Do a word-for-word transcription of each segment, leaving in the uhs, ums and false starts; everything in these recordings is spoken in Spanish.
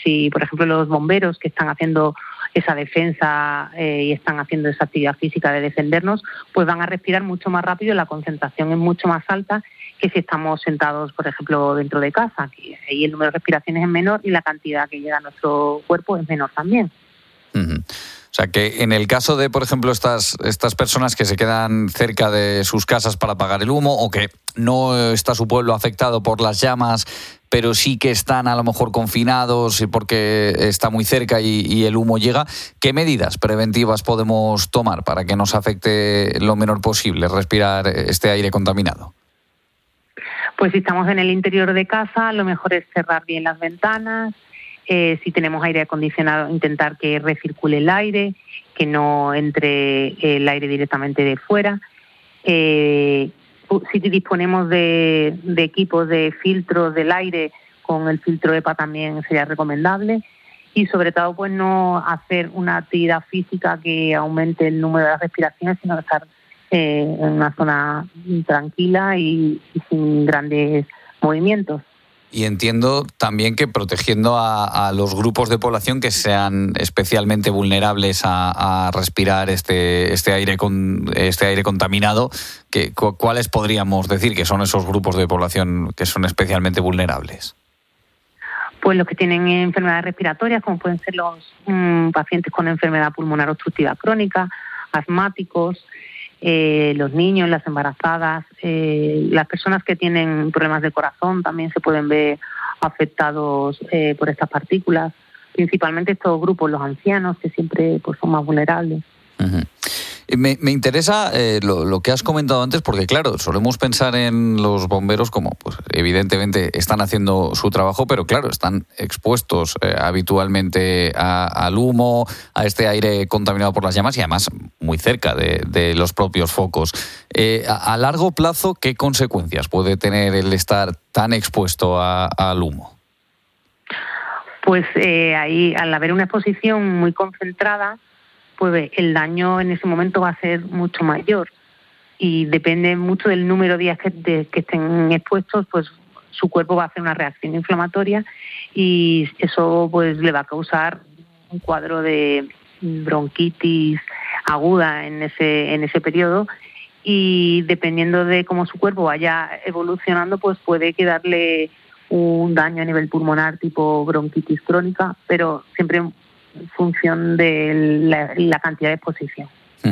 si, por ejemplo, los bomberos que están haciendo esa defensa eh, y están haciendo esa actividad física de defendernos, pues van a respirar mucho más rápido, la concentración es mucho más alta que si estamos sentados, por ejemplo, dentro de casa, que ahí el número de respiraciones es menor y la cantidad que llega a nuestro cuerpo es menor también. Uh-huh. O sea, que en el caso de, por ejemplo, estas, estas personas que se quedan cerca de sus casas para apagar el humo, o que no está su pueblo afectado por las llamas, pero sí que están a lo mejor confinados porque está muy cerca y, y el humo llega, ¿qué medidas preventivas podemos tomar para que nos afecte lo menor posible respirar este aire contaminado? Pues si estamos en el interior de casa, lo mejor es cerrar bien las ventanas. Eh, si tenemos aire acondicionado, intentar que recircule el aire, que no entre el aire directamente de fuera. Eh, si disponemos de, de equipos de filtros del aire, con el filtro E P A también sería recomendable. Y sobre todo, pues no hacer una actividad física que aumente el número de las respiraciones, sino estar eh, en una zona tranquila y, y sin grandes movimientos. Y entiendo también que protegiendo a, a los grupos de población que sean especialmente vulnerables a, a respirar este, este aire con, este aire contaminado, que, ¿cuáles podríamos decir que son esos grupos de población que son especialmente vulnerables? Pues los que tienen enfermedades respiratorias, como pueden ser los mmm, pacientes con enfermedad pulmonar obstructiva crónica, asmáticos, Eh, los niños, las embarazadas, eh, las personas que tienen problemas de corazón también se pueden ver afectados eh, por estas partículas. Principalmente estos grupos, los ancianos, que siempre pues, son más vulnerables. Uh-huh. Me, me interesa eh, lo, lo que has comentado antes, porque claro, solemos pensar en los bomberos como, pues evidentemente están haciendo su trabajo, pero claro, están expuestos eh, habitualmente a, al humo, a este aire contaminado por las llamas y además muy cerca de, de los propios focos. Eh, a, a largo plazo, ¿qué consecuencias puede tener el estar tan expuesto a, al humo? Pues eh, ahí, al haber una exposición muy concentrada, pues el daño en ese momento va a ser mucho mayor y depende mucho del número de días que, de, que estén expuestos, pues su cuerpo va a hacer una reacción inflamatoria y eso pues le va a causar un cuadro de bronquitis aguda en ese en ese periodo y dependiendo de cómo su cuerpo vaya evolucionando, pues puede quedarle un daño a nivel pulmonar tipo bronquitis crónica, pero siempre en función de la, la cantidad de exposición.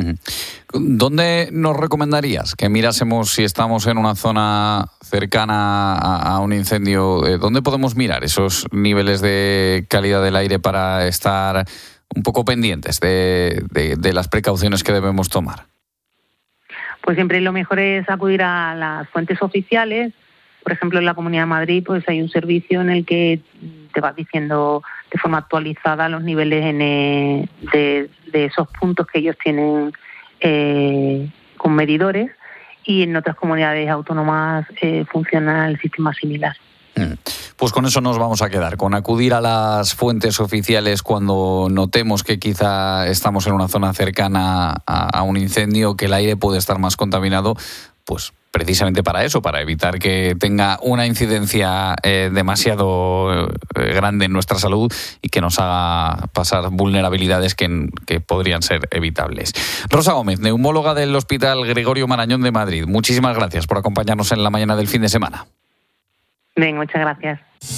¿Dónde nos recomendarías que mirásemos si estamos en una zona cercana a, a un incendio? ¿Dónde podemos mirar esos niveles de calidad del aire para estar un poco pendientes de, de, de las precauciones que debemos tomar? Pues siempre lo mejor es acudir a las fuentes oficiales. Por ejemplo, en la Comunidad de Madrid pues hay un servicio en el que te va diciendo de forma actualizada los niveles en, eh, de, de esos puntos que ellos tienen eh, con medidores, y en otras comunidades autónomas eh, funciona el sistema similar. Pues con eso nos vamos a quedar, con acudir a las fuentes oficiales cuando notemos que quizá estamos en una zona cercana a, a un incendio, que el aire puede estar más contaminado, pues precisamente para eso, para evitar que tenga una incidencia eh, demasiado eh, grande en nuestra salud y que nos haga pasar vulnerabilidades que, que podrían ser evitables. Rosa Gómez, neumóloga del Hospital Gregorio Marañón de Madrid, muchísimas gracias por acompañarnos en la mañana del fin de semana. Bien, muchas gracias.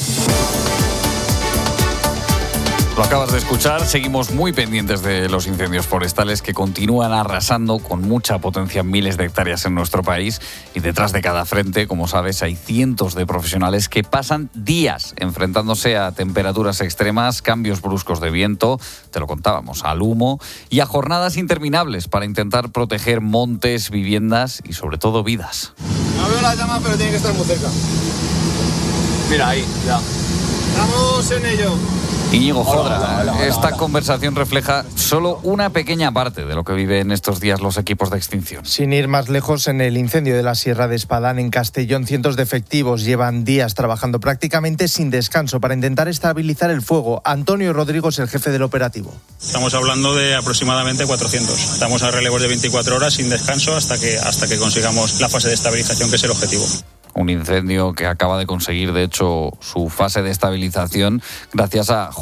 Lo acabas de escuchar, seguimos muy pendientes de los incendios forestales que continúan arrasando con mucha potencia en miles de hectáreas en nuestro país, y detrás de cada frente, como sabes, hay cientos de profesionales que pasan días enfrentándose a temperaturas extremas, cambios bruscos de viento, te lo contábamos, al humo y a jornadas interminables para intentar proteger montes, viviendas y sobre todo vidas. No veo la llama, pero tiene que estar muy cerca. Mira ahí, ya. Estamos en ello. Íñigo Jodra, hola, hola, hola, esta hola. conversación refleja solo una pequeña parte de lo que viven estos días los equipos de extinción. Sin ir más lejos, en el incendio de la Sierra de Espadán, en Castellón, cientos de efectivos llevan días trabajando prácticamente sin descanso para intentar estabilizar el fuego. Antonio Rodrigo es el jefe del operativo. Estamos hablando de aproximadamente cuatrocientos. Estamos a relevos de veinticuatro horas sin descanso hasta que, hasta que consigamos la fase de estabilización, que es el objetivo. Un incendio que acaba de conseguir, de hecho, su fase de estabilización gracias a